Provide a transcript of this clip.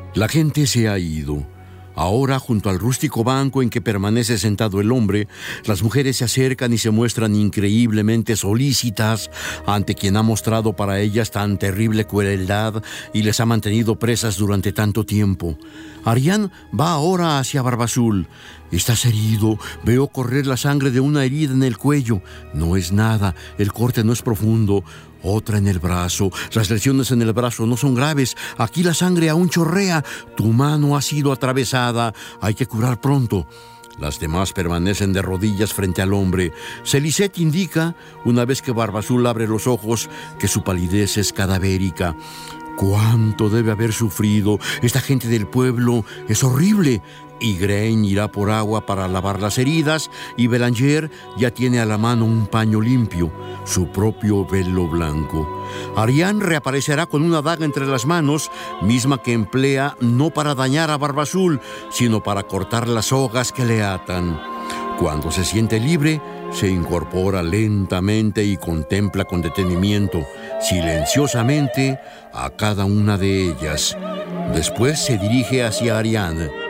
La gente se ha ido. Ahora, junto al rústico banco en que permanece sentado el hombre, las mujeres se acercan y se muestran increíblemente solícitas ante quien ha mostrado para ellas tan terrible crueldad y les ha mantenido presas durante tanto tiempo. Arián va ahora hacia Barbazul. «Estás herido. Veo correr la sangre de una herida en el cuello. No es nada. El corte no es profundo. Otra en el brazo. Las lesiones en el brazo no son graves. Aquí la sangre aún chorrea. Tu mano ha sido atravesada. Hay que curar pronto». Las demás permanecen de rodillas frente al hombre. Celisette indica, una vez que Barbazul abre los ojos, que su palidez es cadavérica. «¿Cuánto debe haber sufrido? Esta gente del pueblo es horrible». Igraine irá por agua para lavar las heridas y Belanger ya tiene a la mano un paño limpio, su propio velo blanco. Arián reaparecerá con una daga entre las manos, misma que emplea no para dañar a Barbazul, sino para cortar las sogas que le atan. Cuando se siente libre, se incorpora lentamente y contempla con detenimiento, silenciosamente, a cada una de ellas. Después se dirige hacia Arián.